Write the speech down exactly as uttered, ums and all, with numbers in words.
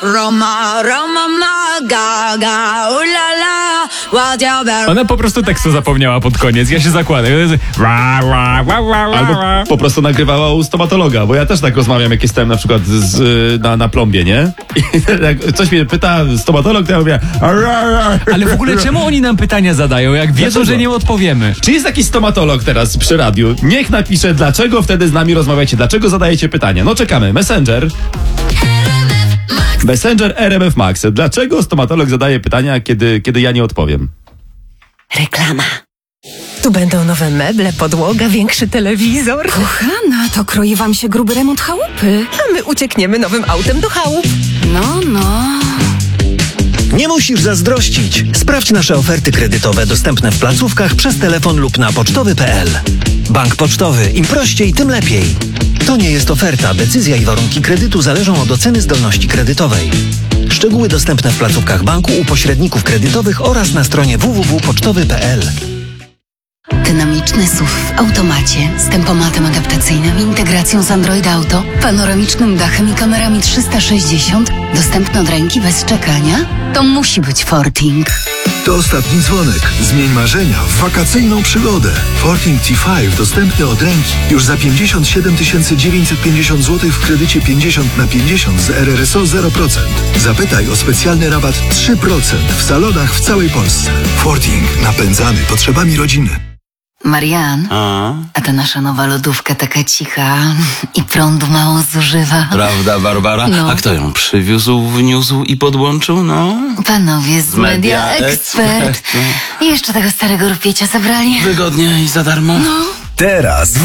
Roma, Roma, ma, ga, ga, ulala, whatever. Ona po prostu tekstu zapomniała pod koniec, ja się zakładam. Ra, ra, ra, ra, ra, Albo ra. po prostu nagrywała u stomatologa, bo ja też tak rozmawiam, jak jestem na przykład z, y, na, na plombie, nie? I jak coś mnie pyta stomatolog, to ja mówię... Ale w ogóle czemu oni nam pytania zadają, jak wiedzą, Dlaczego? że nie odpowiemy? Czy jest jakiś stomatolog teraz przy radiu? Niech napisze, dlaczego wtedy z nami rozmawiacie, dlaczego zadajecie pytania. No czekamy. Messenger. Messenger R M F Max. Dlaczego stomatolog zadaje pytania, kiedy, kiedy ja nie odpowiem? Reklama. Tu będą nowe meble, podłoga, większy telewizor. Kochana, to kroi wam się gruby remont chałupy. A my uciekniemy nowym autem do chałup. No, no. Nie musisz zazdrościć. Sprawdź nasze oferty kredytowe dostępne w placówkach przez telefon lub na pocztowy kropka p l. Bank Pocztowy. Im prościej, tym lepiej. To nie jest oferta. Decyzja i warunki kredytu zależą od oceny zdolności kredytowej. Szczegóły dostępne w placówkach banku, u pośredników kredytowych oraz na stronie w w w kropka pocztowy kropka p l. Dynamiczny S U V w automacie z tempomatem adaptacyjnym, integracją z Android Auto, panoramicznym dachem i kamerami trzysta sześćdziesiąt, dostępny od ręki bez czekania? To musi być Forting. To ostatni dzwonek. Zmień marzenia w wakacyjną przygodę. Forting T pięć dostępny od ręki już za pięćdziesiąt siedem tysięcy dziewięćset pięćdziesiąt złotych w kredycie pięćdziesiąt na pięćdziesiąt z R R S O zero procent. Zapytaj o specjalny rabat trzy procent w salonach w całej Polsce. Forting. Napędzany potrzebami rodziny. Marian, A? a ta nasza nowa lodówka taka cicha i prądu mało zużywa. Prawda, Barbara? No. A kto ją przywiózł, wniósł i podłączył? No. Panowie z Media, Media Expert. Expert. I jeszcze tego starego rupiecie zabrali. Wygodnie i za darmo. Teraz